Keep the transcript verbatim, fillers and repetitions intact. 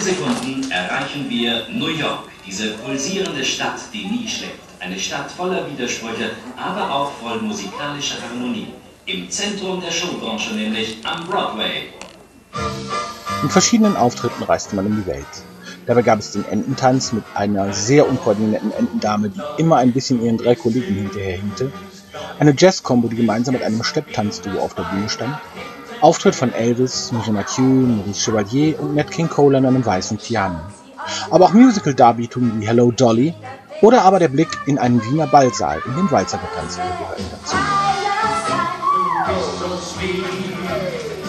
wenige Sekunden erreichen wir New York, diese pulsierende Stadt, die nie schläft. Eine Stadt voller Widersprüche, aber auch voll musikalischer Harmonie. Im Zentrum der Showbranche, nämlich am Broadway. Mit verschiedenen Auftritten reiste man um die Welt. Dabei gab es den Ententanz mit einer sehr unkoordinierten Entendame, die immer ein bisschen ihren drei Kollegen hinterherhinkte, eine Jazz-Combo, die gemeinsam mit einem Stepptanzduo auf der Bühne stand, Auftritt von Elvis, Mireille Mathieu, Maurice Chevalier und Nat King Cole an einem weißen Piano. Aber auch Musical-Darbietungen wie Hello Dolly oder aber der Blick in einen Wiener Ballsaal, in dem Walzer getanzt wurde, gehörten dazu.